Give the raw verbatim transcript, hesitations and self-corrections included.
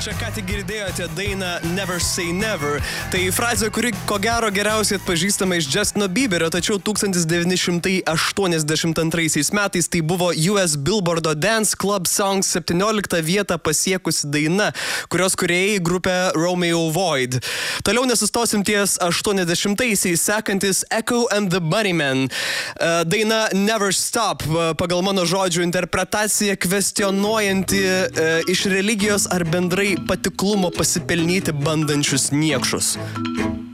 Čia ką tik girdėjote dainą Never Say Never. Tai frazė, kuri ko gero geriausiai atpažįstama iš Justino Bieberio, tačiau tūkstantis devyni šimtai aštuoniasdešimt antraisiais metais tai buvo U S Billboardo Dance Club Songs septynioliktą vietą pasiekusi daina, kurios kūrėjai grupė Romeo Void. Toliau nesustosim ties aštuoniasdešimtaisiais, sekantis Echo and the Bunnymen. Daina Never Stop, pagal mano žodžių interpretaciją kvestionuojanti e, iš religijos ar bendrai patiklumo pasipelnyti bandančius niekšus.